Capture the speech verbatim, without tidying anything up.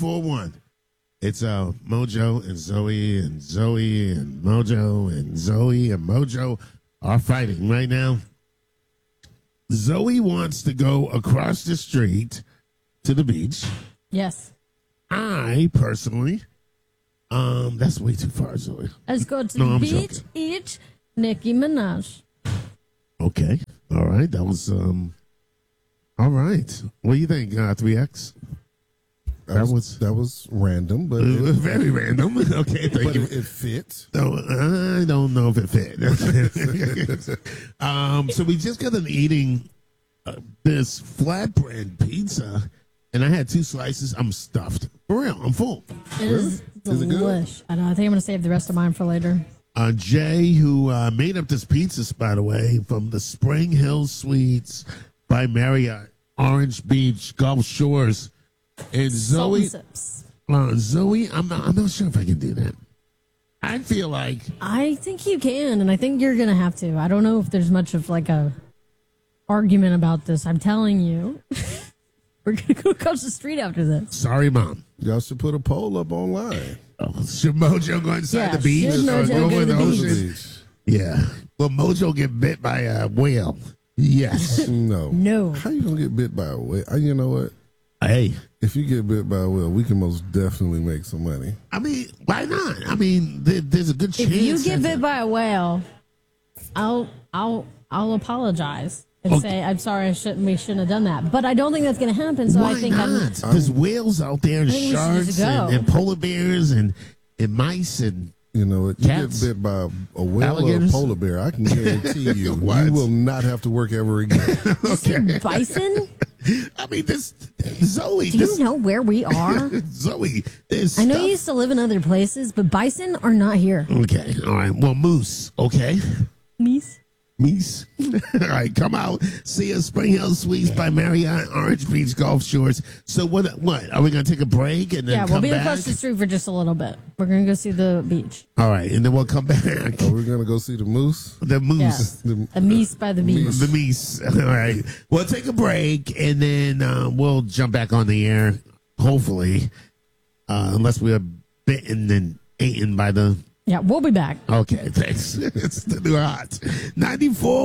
four one. It's uh, Mojo and Zoe and Zoe and Mojo and Zoe and Mojo are fighting right now. Zoe wants to go across the street to the beach. Yes. I personally, um, that's way too far, Zoe. Let's go to No, the I'm beach, joking. eat Nicki Minaj. Okay. All right. That was, um, all right. What do you think, uh, three X? That, That was, was- that was random, but It was it, very random. Okay. Thank but you. it, it fits. No, I don't know if it fit. um, so we just got done eating uh, this flatbread pizza, and I had two slices. I'm stuffed. For real, I'm full. It is Is it good? delish. I know. I think I'm going to save the rest of mine for later. Uh, Jay, who uh, made up this pizza, by the way, from the Spring Hill Suites by Marriott, Orange Beach, Gulf Shores, and Salt Zoe. and sips. Uh, Zoe, I'm not, I'm not sure if I can do that. I feel like I think you can, and I think you're going to have to. I don't know if there's much of like a argument about this. I'm telling you. We're going to go across the street after this. sorry, Mom. Y'all should put a poll up online. Oh, should Mojo go inside Yeah, the beach? should Mojo or go to in the ocean? beach? Yeah. Will Mojo get bit by a whale? Yes. No. No. How you gonna get bit by a whale? Uh, You know what? Hey, If you get bit by a whale, we can most definitely make some money. I mean, why not? I mean, there, there's a good chance. If you get that- bit by a whale, I'll I'll I'll apologize and Okay. say I'm sorry. I shouldn't. We shouldn't have done that. But I don't think that's going to happen. So why I think not? I'm. There's whales out there, and I think we should sharks, just go. and, and polar bears, and, and mice, and You know what? You Cats? get bit by a whale Alligators? or a polar bear, I can guarantee you, What? you will not have to work ever again. Okay. Bison? I mean, this Zoe. Do this you know where we are? Zoe. There's I know stuff- you used to live in other places, but bison are not here. Okay, all right. Well, moose. Okay. Meese? Meese. All right, come out. See us, Spring Hill Suites by Marriott, Orange Beach, Gulf Shores. So what? What are we gonna take a break and then Yeah, come we'll be back? across the street for just a little bit. We're going to go see the beach. All right, and then we'll come back. Are we gonna go see the moose? The moose. Yes. The, A meese by the beach. The meese. All right. We'll take a break and then uh, we'll jump back on the air. Hopefully, uh, unless we are bitten and eaten by the. Yeah, we'll be back. Okay, thanks. It's the new hot ninety-four.